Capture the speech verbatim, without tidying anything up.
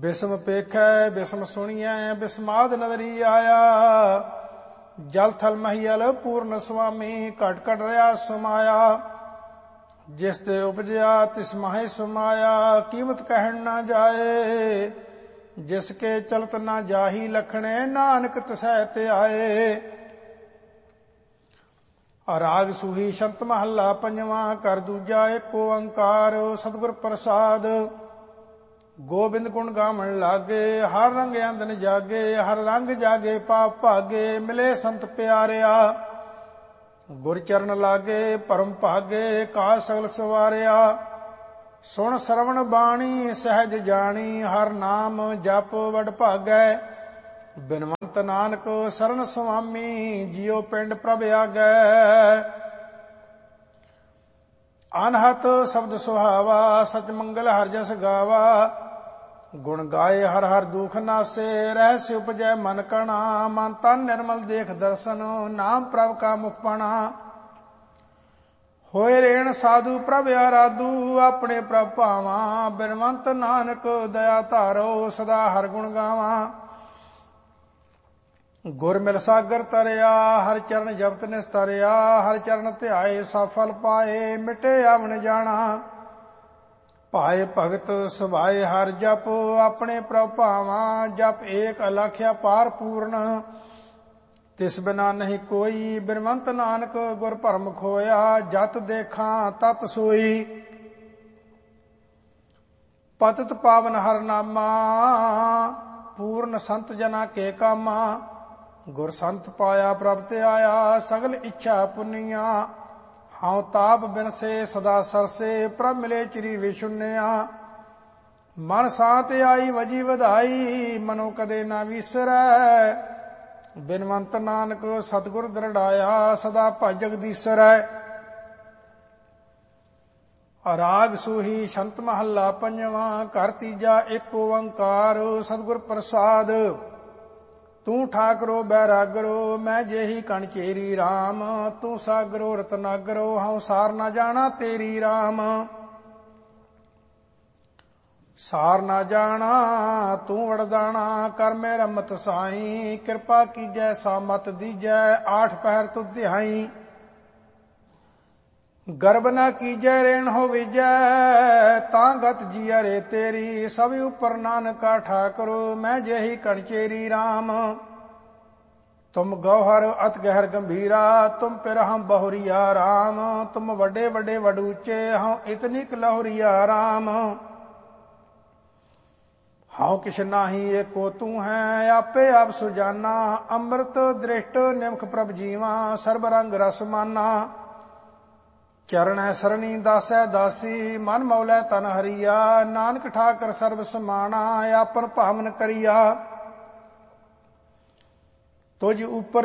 ਬਿਸਮ ਪੇਖੈ ਬਿਸਮ ਸੁਣੀਐ ਬਿਸਮਾਦ ਨਦਰੀ ਆਇਆ। ਜਲ ਥਲ ਮਹੀਲ ਪੂਰਨ ਸੁਆਮੀ ਘਟ ਘਟ ਰਿਆ ਸਮਾਇਆ। ਜਿਸ ਤੇ ਉਪਜਿਆ ਤਿਸ ਮਾਹੇ ਸਮਾਇਆ। ਕੀਮਤ ਕਹਿਣ ਨਾ ਜਾਏ ਜਿਸ ਕੇ ਚਲਤ ਨਾ ਜਾਹੀ ਲਖਣੇ ਨਾਨਕ ਤਿਸੈ ਤੇ ਆਏ। ਰਾਗ ਸੂਹੀ ਸ਼ੰਤ ਮਹੱਲਾ ਪੰਜਵਾਂ ਕਰ ਦੂਜਾ ਏਕ ਓੰਕਾਰ ਸਤਿਗੁਰ ਪ੍ਰਸਾਦ। ਗੋਬਿੰਦ ਗੁਣ ਗਾਵਣ ਲਾਗੇ ਹਰ ਰੰਗ ਅੰਦਨ ਜਾਗੇ। ਹਰ ਰੰਗ ਜਾਗੇ ਪਾਪ ਭਾਗੇ ਮਿਲੇ ਸੰਤ ਪਿਆਰਿਆ। ਗੁਰ ਚਰਨ ਲਾਗੇ ਪਰਮ ਭਾਗੇ ਕਾ ਸਗਲ ਸਵਾਰਿਆ। ਸੁਣ ਸਰਵਣ ਬਾਣੀ ਸਹਿਜ ਜਾਣੀ ਹਰ ਨਾਮ ਜਪ ਵਡ ਭਾਗੈ। ਬਿਨਵੰਤ ਨਾਨਕ ਸਰਨ ਸੁਆਮੀ ਜਿਉ ਪਿੰਡ ਪ੍ਰਭ ਆਗੈ। ਅਨਹਤ ਸ਼ਬਦ ਸੁਹਾਵਾ ਸਚ ਮੰਗਲ ਹਰਿ ਜਸ ਗਾਵਾ। ਗੁਣ ਗਾਏ ਹਰ ਹਰ ਦੁਖ ਨਾਸੇ ਰਹਿਸ ਉਪਜੈ ਮਨ ਕਣਾ। ਮਨ ਤਨ ਨਿਰਮਲ ਦੇਖ ਦਰਸ਼ਨ ਨਾਮ ਪ੍ਰਭ ਕਾ ਮੁਖ ਪਣਾ। ਹੋਏ ਰੇਣ ਸਾਧੂ ਪ੍ਰਭ ਆਰਾਧੂ ਆਪਣੇ ਪ੍ਰਭ ਭਾਵਾਂ। ਬਿਨਵੰਤ ਨਾਨਕ ਦਇਆ ਧਾਰੋ ਸਦਾ ਹਰ ਗੁਣ ਗਾਵਾਂ। ਗੁਰ ਮਿਲ ਸਾਗਰ ਤਰਿਆ ਹਰ ਚਰਨ ਜਪਤ ਨਿਸਤਰਿਆ। ਹਰ ਚਰਨ ਧਿਆਏ ਸਫਲ ਪਾਏ ਮਿਟੇ ਆਵਣ ਜਾਣਾ। ਭਾਏ ਭਗਤ ਸੁਭਾਏ ਹਰ ਜਪ ਆਪਣੇ ਪ੍ਰਭ ਭਾਵਾਂ। ਜਪ ਏਕ ਅਲਖਿਆ ਪਾਰ ਪੂਰਨ ਤਿਸ ਬਿਨਾ ਨਹੀਂ ਕੋਈ। ਬਿਨਵੰਤ ਨਾਨਕ ਗੁਰ ਭਰਮ ਖੋਇਆ ਜਤ ਦੇਖਾਂ ਤਤ ਸੋਈ। ਪਤਿਤ ਪਾਵਨ ਹਰ ਨਾਮਾ ਪੂਰਨ ਸੰਤ ਜਨਾ ਕੇ ਕਾਮਾ। ਗੁਰ ਸੰਤ ਪਾਇਆ ਪ੍ਰਭ ਤੇ ਆਇਆ ਸਗਲ ਇੱਛਾ ਪੁੰਨੀਆਂ। ਹਉ ਤਾਪ ਬਿਨਸੇ ਸਦਾ ਸਰਸੇ ਪ੍ਰਭ ਮਿਲੇ ਚਿਰੀ ਵਿਸ਼ੁੰਨਿਆ। ਮਨ ਸਾਤ ਆਈ ਵਜੀ ਵਧਾਈ ਮਨੋ ਕਦੇ ਨਾ ਵਿਸਰੈ। ਬਿਨਵੰਤ ਨਾਨਕ ਸਤਿਗੁਰ ਦ੍ਰਿੜਾਇਆ ਸਦਾ ਭਜ ਜਗਦੀਸਰੈ। ਰਾਗ ਸੂਹੀ ਸ਼ੰਤ ਮਹੱਲਾ ਪੰਜਵਾਂ ਘਰ ਤੀਜਾ ਏਕ ਓੰਕਾਰ ਸਤਿਗੁਰ ਪ੍ਰਸਾਦ। ਤੂੰ ਠਾਕਰੋ ਬੈਰਾਗਰੋ ਮੈਂ ਜਿਹੀ ਕਣ ਚੇਰੀ ਰਾਮ। ਤੂੰ ਸਾਗਰੋ ਰਤਨਾਗਰੋ ਹਉ ਸਾਰ ਨਾ ਜਾਣਾ ਤੇਰੀ ਰਾਮ। ਸਾਰ ਨਾ ਜਾਣਾ ਤੂੰ ਵੜਦਾਣਾ ਕਰ ਮੇ ਰਮਤ ਸਾਈ। ਕਿਰਪਾ ਕੀਜੈ ਸਾਮਤ ਦੀਜੈ ਆਠ ਪਹਿਰ ਤੁਧ ਧਿਆਈ। ਗਰਬ ਨਾ ਕੀਜੈ ਰੇਣ ਹੋ ਵਿਜੈ ਤਾਂ ਗਤ ਜੀਆ ਰੇ ਤੇਰੀ। ਸਭ ਉਪਰ ਨਾਨਕਾ ਠਾਕਰੋ ਮੈਂ ਜਿਹੀ ਕਣ ਚੇਰੀ ਰਾਮ। ਤੁਮ ਗੌਹਰ ਅਤ ਗਹਿਰ ਗੰਭੀਰਾ ਤੁਮ ਪਿਰ ਹਮ ਬਹੁਰੀਆ ਰਾਮ। ਤੁਮ ਵੱਡੇ ਵੱਡੇ ਵਡ ਉੱਚੇ ਹਉ ਇਤਨੀ ਕ ਲਹੁਰੀਆ ਰਾਮ। ਹਉ ਕਿਛ ਨਾਹੀ ਏਕੋ ਤੂੰ ਹੈ ਆਪੇ ਆਪ ਸੁਜਾਨਾ। ਅੰਮ੍ਰਿਤ ਦ੍ਰਿਸ਼ਟ ਨਿਮਖ ਪ੍ਰਭ ਜੀਵਾ ਸਰਬ ਰੰਗ ਰਸ ਮਾਨਾ। ਚਰਣੈ ਸਰਣੀ ਦਾਸੈ ਦਾਸੀ ਮਨ ਮੌਲੈ ਤਨ ਹਰੀਆ। ਨਾਨਕ ਠਾਕਰ ਸਰਬ ਸਮਾਣਾ ਆਪਨ ਭਾਵਨ ਕਰੀਆ। ਤੁਝ ਉਪਰ